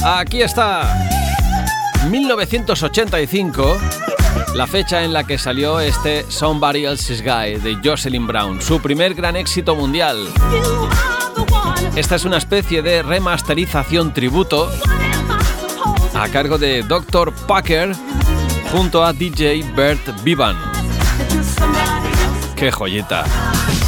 Aquí está 1985, la fecha en la que salió este Somebody Else's Guy de Jocelyn Brown, su primer gran éxito mundial. Esta es una especie de remasterización tributo a cargo de Dr. Packer junto a DJ Bert Bevan. ¡Qué joyita!